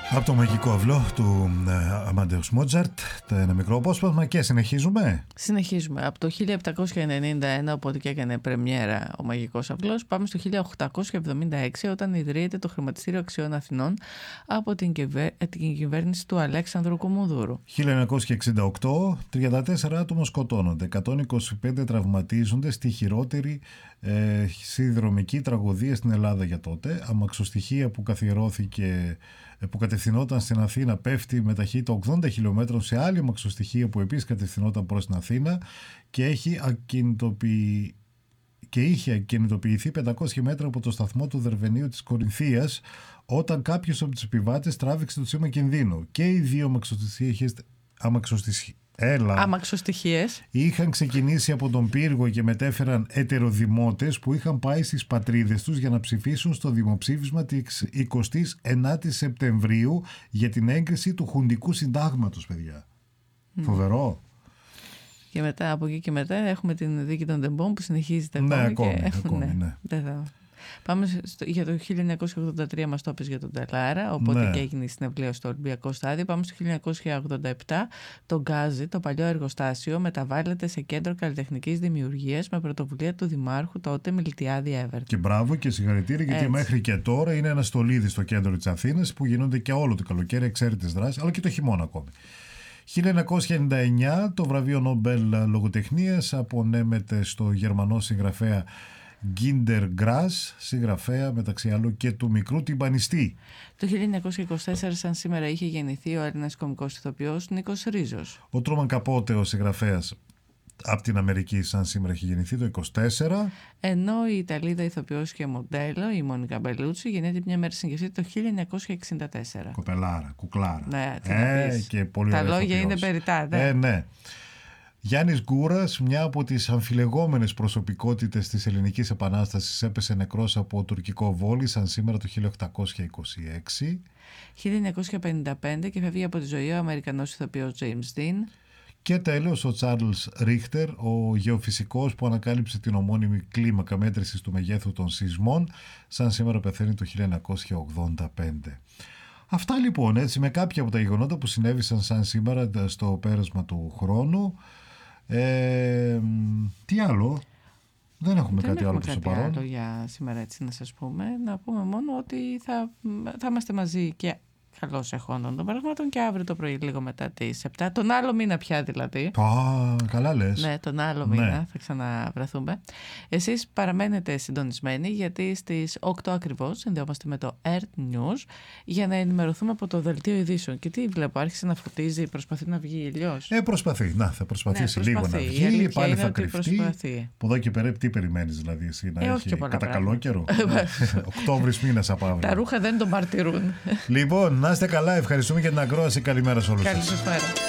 Από το μαγικό αυλό του Αμάντεους Μότζαρτ, ένα μικρό απόσπασμα και συνεχίζουμε. Συνεχίζουμε. Από το 1791, οπότε και έκανε πρεμιέρα ο μαγικός αυλός, πάμε στο 1876, όταν ιδρύεται το Χρηματιστήριο Αξιών Αθηνών από την κυβέρνηση του Αλέξανδρου Κομμοδούρου. 1968, 34 άτομα σκοτώνονται, 125 τραυματίζονται στη χειρότερη σιδηροδρομική τραγωδία στην Ελλάδα για τότε. Αμαξοστοιχεία που κατευθυνόταν στην Αθήνα πέφτει με ταχύτητα 80 χιλιόμετρων σε άλλη αμαξοστοιχεία που επίσης κατευθυνόταν προς την Αθήνα και είχε ακινητοποιηθεί 500 μέτρα από το σταθμό του Δερβενίου της Κορινθίας όταν κάποιος από τους επιβάτες τράβηξε το σήμα κινδύνου. Και οι δύο αμαξοστοιχίες είχαν ξεκινήσει από τον πύργο και μετέφεραν ετεροδημότες που είχαν πάει στις πατρίδες τους για να ψηφίσουν στο δημοψήφισμα της 29ης Σεπτεμβρίου για την έγκριση του Χουντικού Συντάγματος, παιδιά. Φοβερό. Και μετά, από εκεί και μετά έχουμε την δίκη των Τεμπών που συνεχίζεται ακόμη. Ναι. Πάμε για το 1983, μας το είπες για τον Τελάρα, οπότε και έγινε η συναυλία στο Ολυμπιακό Στάδιο. Πάμε στο 1987, το Γκάζι, το παλιό εργοστάσιο, μεταβάλλεται σε κέντρο καλλιτεχνικής δημιουργίας με πρωτοβουλία του Δημάρχου τότε Μιλτιάδη Εύερτ. Και μπράβο και συγχαρητήρια, γιατί μέχρι και τώρα είναι ένα στολίδι στο κέντρο της Αθήνας που γίνονται και όλο το καλοκαίρι εξαίρετες δράσεις, αλλά και το χειμώνα ακόμη. 1999, το βραβείο Νόμπελ Λογοτεχνίας απονέμεται στο γερμανό συγγραφέα Γκίντερ Γκράς, συγγραφέα μεταξύ άλλων και του μικρού τυμπανιστή. Το 1924, σαν σήμερα, είχε γεννηθεί ο Έλληνας κωμικός ηθοποιός Νίκος Ρίζος. Ο Τρούμαν Καπότε, ο συγγραφέας από την Αμερική, σαν σήμερα έχει γεννηθεί το 24. Ενώ η Ιταλίδα ηθοποιός και μοντέλο, η Μόνικα Μπελούτσι, γεννήθηκε μια μέρα συγκεκριτή το 1964. Κοπελάρα, κουκλάρα. Ναι, και πολύ τα λόγια είναι περιττά. Ναι. Γιάννης Γκούρας, μια από τις αμφιλεγόμενες προσωπικότητες της Ελληνικής Επανάστασης, έπεσε νεκρός από τουρκικό βόλι σαν σήμερα το 1826. 1955 και φεύγει από τη ζωή ο Αμερικανός ηθοποιός James Dean. Και τέλος ο Τσάρλς Ρίχτερ, ο γεωφυσικός που ανακάλυψε την ομώνυμη κλίμακα μέτρησης του μεγέθου των σεισμών, σαν σήμερα πεθαίνει το 1985. Αυτά λοιπόν, έτσι, με κάποια από τα γεγονότα που συνέβησαν σαν σήμερα στο πέρασμα του χρόνου. Τι άλλο? Δεν έχουμε κάτι άλλο προς το παρόν. Δεν έχουμε κάτι άλλο για σήμερα, έτσι να σας πούμε. Να πούμε μόνο ότι θα είμαστε μαζί και καλώς εχόντων των πραγμάτων και αύριο το πρωί λίγο μετά τις 7. Τον άλλο μήνα πια δηλαδή. Καλά λες. Ναι, τον άλλο μήνα θα ξαναβρεθούμε. Εσείς παραμένετε συντονισμένοι, γιατί στις 8 ακριβώς συνδεόμαστε με το Earth News για να ενημερωθούμε από το δελτίο ειδήσεων. Και τι βλέπω, άρχισε να φωτίζει, προσπαθεί να βγει ηλιός. Προσπαθεί. Θα προσπαθήσει λίγο να βγει, πάλι θα κρυφτεί. Από εδώ και πέρα, τι περιμένεις δηλαδή εσύ, να έχει κατά καλό καιρό? Οκτώβρης μήνας από αύριο. Τα ρούχα δεν το μαρτυρούν. Λοιπόν, να είστε καλά, ευχαριστούμε για την ακρόαση. Καλημέρα σε όλους σας. Καλησπέρα.